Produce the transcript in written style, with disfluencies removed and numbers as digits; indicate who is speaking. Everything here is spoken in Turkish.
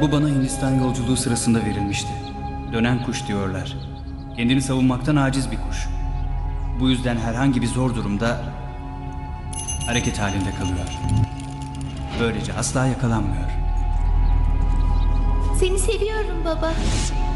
Speaker 1: Bu bana Hindistan yolculuğu sırasında verilmişti. Dönen kuş diyorlar. Kendini savunmaktan aciz bir kuş. Bu yüzden herhangi bir zor durumda hareket halinde kalıyor. Böylece asla yakalanmıyor.
Speaker 2: Seni seviyorum baba.